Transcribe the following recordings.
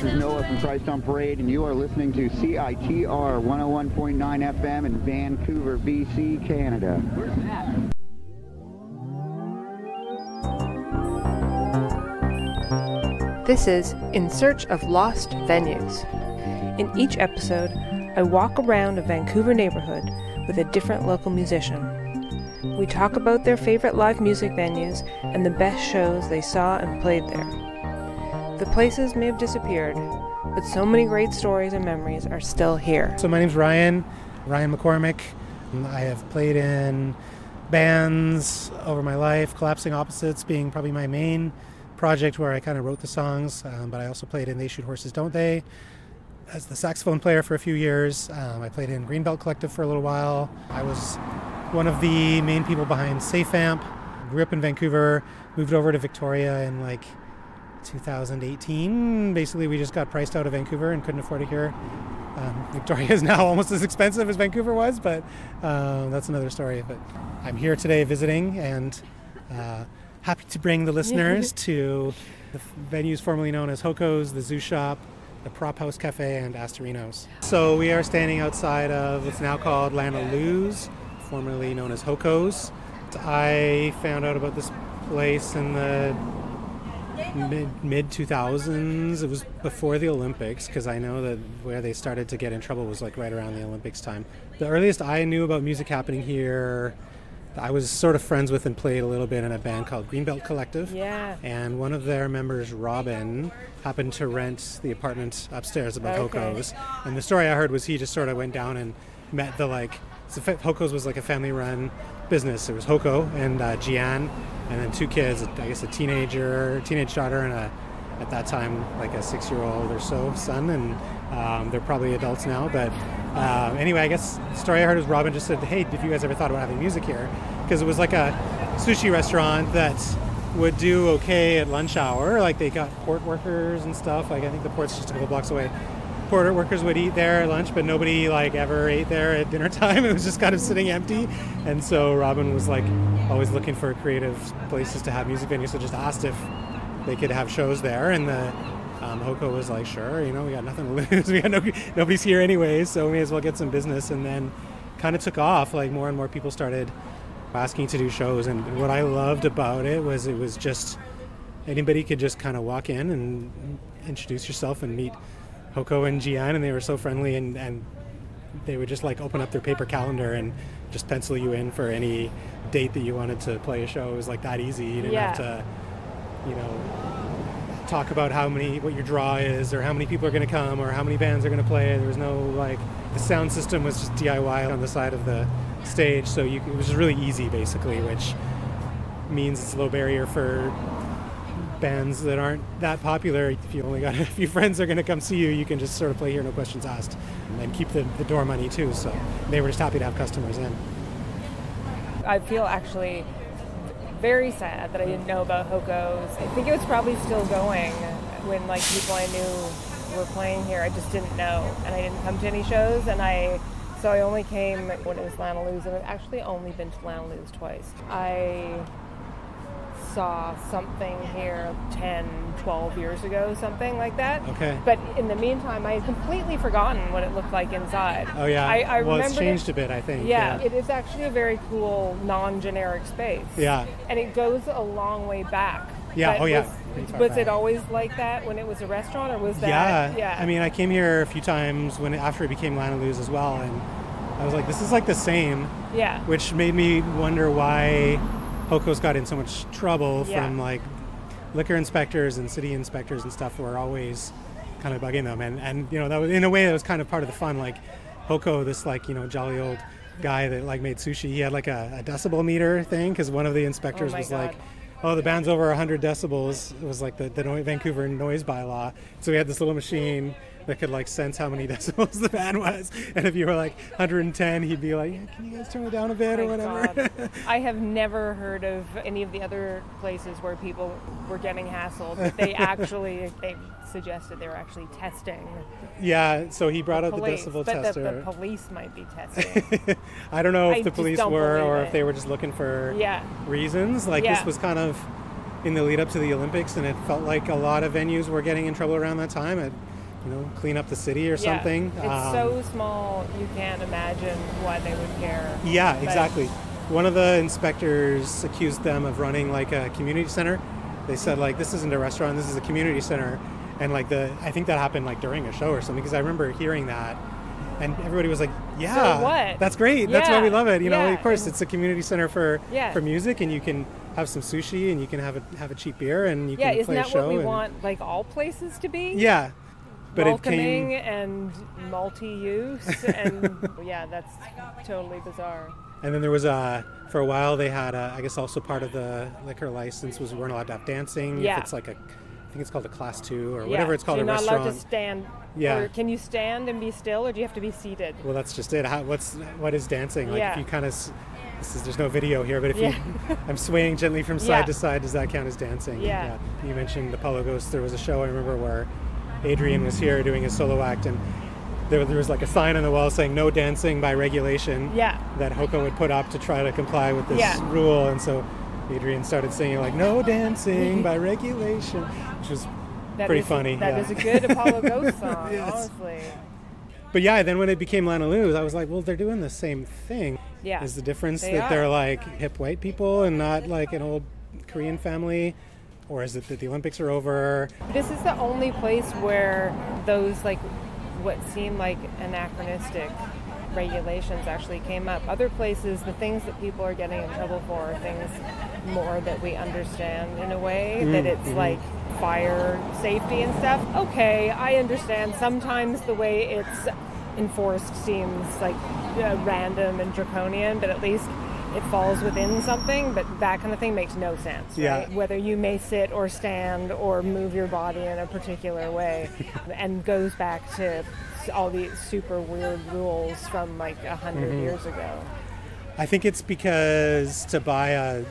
is Noah from Christ on Parade, and you are listening to CITR 101.9 FM in Vancouver, BC, Canada. Where's that? This is In Search of Lost Venues. In each episode, I walk around a Vancouver neighborhood with a different local musician. We talk about their favorite live music venues and the best shows they saw and played there. The places may have disappeared, but so many great stories and memories are still here. So my name's Ryan McCormick. I have played in bands over my life, Collapsing Opposites being probably my main project where I kind of wrote the songs, but I also played in They Shoot Horses, Don't They? As the saxophone player for a few years. I played in Greenbelt Collective for a little while. I was one of the main people behind Safe Amp. Grew up in Vancouver, moved over to Victoria in like 2018. Basically, we just got priced out of Vancouver and couldn't afford it here. Victoria is now almost as expensive as Vancouver was, but that's another story. But I'm here today visiting and happy to bring the listeners to the venues formerly known as Hoko's, the Zoo Shop, the Prop House Cafe, and Astorinos. So we are standing outside of what's now called Lana Lou's, formerly known as Hoko's. I found out about this place in the mid 2000s. It was before the Olympics, because I know that where they started to get in trouble was like right around the Olympics time. The earliest I knew about music happening here, I was sort of friends with and played a little bit in a band called Greenbelt Collective. Yeah. And one of their members, Robin, happened to rent the apartment upstairs above Hoko's. And the story I heard was he just sort of went down and met the Hoko's was like a family-run business. It was Hoko and Gian, and then two kids, I guess a teenage daughter and at that time like a 6-year-old or so son, and they're probably adults now. But anyway, I guess the story I heard was Robin just said, hey, have you guys ever thought about having music here? Because it was like a sushi restaurant that would do okay at lunch hour. Like they got port workers and stuff. Like I think the port's just a couple blocks away. Port workers would eat there at lunch, but nobody like ever ate there at dinner time. It was just kind of sitting empty. And so Robin was like always looking for creative places to have music venues. So just asked if they could have shows there. And the Hoko was like, sure, we got nothing to lose. We got nobody's here anyways, so we may as well get some business. And then kind of took off. Like more and more people started asking to do shows. And what I loved about it was just anybody could just kind of walk in and introduce yourself and meet Hoko and Gian, and they were so friendly, and they would just like open up their paper calendar and just pencil you in for any date that you wanted to play a show. It was like that easy. You didn't have to, talk about what your draw is or how many people are going to come or how many bands are going to play. There was no the sound system was just DIY on the side of the stage, so it was just really easy basically, which means it's low barrier for bands that aren't that popular. If you only got a few friends that are going to come see you, you can just sort of play here, no questions asked, and keep the door money too. So they were just happy to have customers in. I feel actually very sad that I didn't know about Hoko's. I think it was probably still going when people I knew were playing here. I just didn't know, and I didn't come to any shows, so I only came when it was Lana Lou's, and I've actually only been to Lana Lou's twice. I saw something here 10, 12 years ago, something like that. Okay. But in the meantime, I had completely forgotten what it looked like inside. Oh, yeah. I remember it's changed a bit, I think. Yeah, it is actually a very cool, non-generic space. Yeah. And it goes a long way back. Yeah, Was it always like that when it was a restaurant, or was that... Yeah. I mean, I came here a few times after it became Lana Lou's as well, and I was like, this is like the same. Yeah. Which made me wonder why Hoko's got in so much trouble from liquor inspectors and city inspectors and stuff were always kind of bugging them, and that was, in a way, that was kind of part of the fun. Like Hoko, this jolly old guy that made sushi, he had a decibel meter thing, because one of the inspectors was God. The band's over 100 decibels. It was the Vancouver noise bylaw. So we had this little machine that could sense how many decibels the band was, and if you were 110, he'd be like, can you guys turn it down a bit or whatever. I have never heard of any of the other places where people were getting hassled, but they suggested they were actually testing. Yeah, so he brought out the decibel tester. But the police might be testing. I don't know if the police were, or if they were just looking for reasons. This was kind of in the lead up to the Olympics, and it felt like a lot of venues were getting in trouble around that time. clean up the city or something. It's so small, you can't imagine why they would care. Yeah, exactly. One of the inspectors accused them of running like a community center. They said like, this isn't a restaurant, this is a community center. And like I think that happened like during a show or something, because I remember hearing that. And everybody was like, yeah, so what? That's great. That's why we love it. Of course, and it's a community center for music, and you can have some sushi, and you can have a cheap beer, and you can isn't play a that show. what we want, like all places to be? Yeah. But welcoming and multi-use, and that's totally bizarre. And then there was for a while they had I guess also part of the liquor license was we weren't allowed to have dancing. Yeah. If it's like I think it's called a class 2 or whatever it's called. So you're a not restaurant. allowed to stand. Yeah. Or can you stand and be still, or do you have to be seated? Well, that's just it. What is dancing? Like if you kind of, there's no video here, but if I'm swaying gently from side to side, does that count as dancing? Yeah. You mentioned Apollo Ghost. There was a show I remember where Adrian was here doing his solo act, and there was like a sign on the wall saying "No dancing by regulation." Yeah. That Hoko would put up to try to comply with this rule, and so Adrian started singing like "No dancing by regulation," which was pretty funny. That is a good Apollo Ghost song, honestly. But then when it became Lana Lu's, I was like, well, they're doing the same thing. Yeah. Is the difference they're like hip white people and not like an old Korean family? Or is it that the Olympics are over? This is the only place where those like what seem like anachronistic regulations actually came up. Other places, the things that people are getting in trouble for are things more that we understand in a way, that it's like fire safety and stuff. Okay, I understand. Sometimes the way it's enforced seems like random and draconian, but at least it falls within something. But that kind of thing makes no sense, right? Whether you may sit or stand or move your body in a particular way, and goes back to all these super weird rules from like 100 years ago. I think it's because to buy a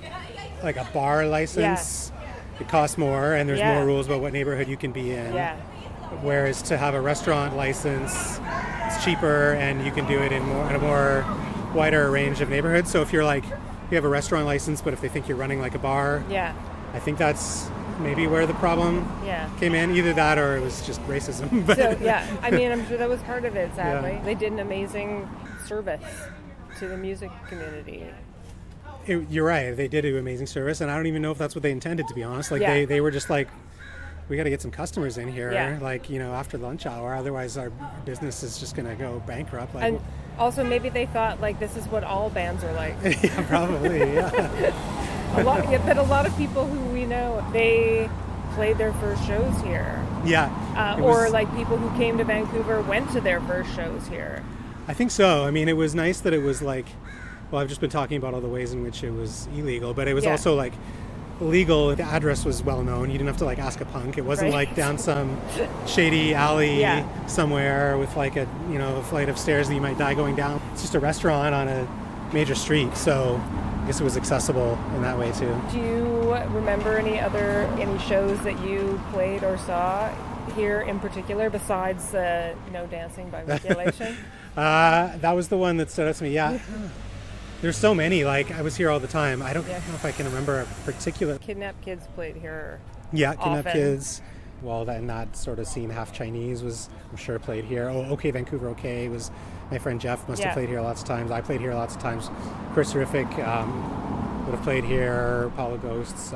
bar license, it costs more, and there's more rules about what neighborhood you can be in. Yeah. Whereas to have a restaurant license, it's cheaper, and you can do it in a more wider range of neighborhoods. So if you're like, you have a restaurant license, but if they think you're running like a bar, I think that's maybe where the problem came in. Either that or it was just racism. But I mean, I'm sure that was part of it, sadly. They did an amazing service to the music community. You're right. They did do amazing service, and I don't even know if that's what they intended, to be honest. Like they were just like, we got to get some customers in here, after lunch hour. Otherwise, our business is just going to go bankrupt. Like, and also, maybe they thought like this is what all bands are like. Yeah, probably. Yeah. But a lot of people who we know, they played their first shows here. Yeah. Or like people who came to Vancouver went to their first shows here. I think so. I mean, it was nice that it was like, well, I've just been talking about all the ways in which it was illegal, but it was also like legal. The address was well known. You didn't have to like ask a punk. It wasn't like down some shady alley somewhere with like a flight of stairs that you might die going down. It's just a restaurant on a major street, so I guess it was accessible in that way too. Do you remember any shows that you played or saw here in particular besides No Dancing by Regulation? That was the one that stood out to me. Yeah. There's so many. Like, I was here all the time. I don't know if I can remember a particular. Kidnapped Kids played here. Yeah, Kidnapped often. Kids. Well, that sort of scene, half Chinese, was, I'm sure, played here. Oh, OK Vancouver OK was, my friend Jeff must have played here lots of times. I played here lots of times. Chris Terrific would have played here. Apollo Ghosts.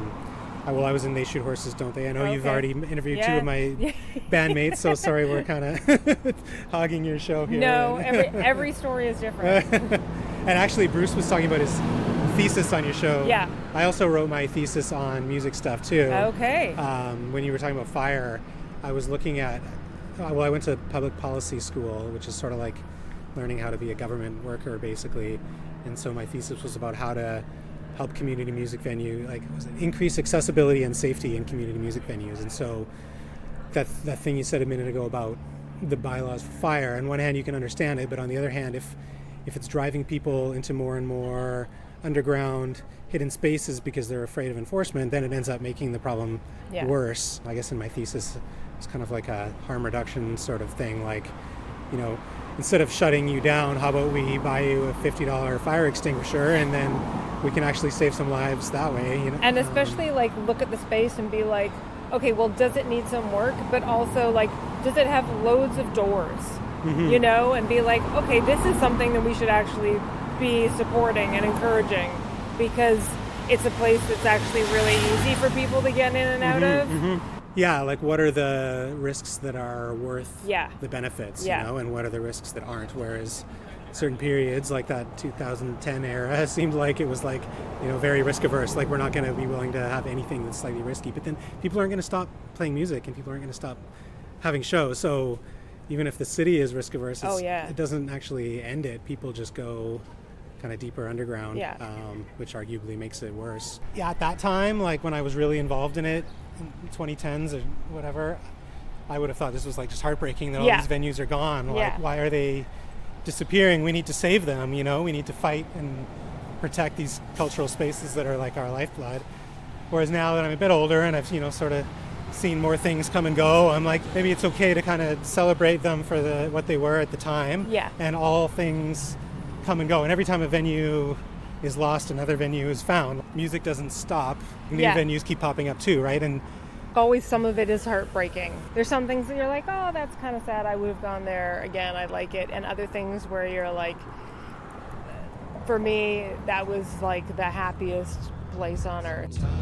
I was in They Shoot Horses, Don't They? I know you've already interviewed two of my bandmates, so sorry we're kind of hogging your show here. No, every story is different. And actually, Bruce was talking about his thesis on your show. Yeah. I also wrote my thesis on music stuff, too. Okay. When you were talking about fire, I was looking at... I went to public policy school, which is sort of like learning how to be a government worker, basically. And so my thesis was about how to help community music venue, increase accessibility and safety in community music venues. And so that thing you said a minute ago about the bylaws for fire, on one hand you can understand it, but on the other hand, if it's driving people into more and more underground hidden spaces because they're afraid of enforcement, then it ends up making the problem worse. I guess in my thesis it's kind of like a harm reduction sort of thing, like, instead of shutting you down, how about we buy you a $50 fire extinguisher, and then we can actually save some lives that way. And especially look at the space and be like, okay, well, does it need some work? But also, like, does it have loads of doors? You know, and be like, okay, this is something that we should actually be supporting and encouraging, because it's a place that's actually really easy for people to get in and out of. Yeah, like what are the risks that are worth the benefits, Yeah. you know, and what are the risks that aren't? Whereas certain periods like that 2010 era seemed like it was like, you know, very risk averse. Like we're not going to be willing to have anything that's slightly risky. But then people aren't going to stop playing music and people aren't going to stop having shows. So even if the city is risk averse, it doesn't actually end it. People just go kind of deeper underground, which arguably makes it worse. Yeah, at that time, like when I was really involved in it, in 2010s or whatever, I would have thought this was like just heartbreaking that all these venues are gone. Like, why are they disappearing? We need to save them, you know? We need to fight and protect these cultural spaces that are like our lifeblood. Whereas now that I'm a bit older and I've, you know, sort of seen more things come and go, I'm like, maybe it's okay to kind of celebrate them for what they were at the time. Yeah. And all things come and go. And every time a venue is lost, another venue is found. Music doesn't stop. New venues keep popping up too, right? And always some of it is heartbreaking. There's some things that you're like, oh, that's kind of sad. I would have gone there again. I like it. And other things where you're like, for me, that was like the happiest place on earth.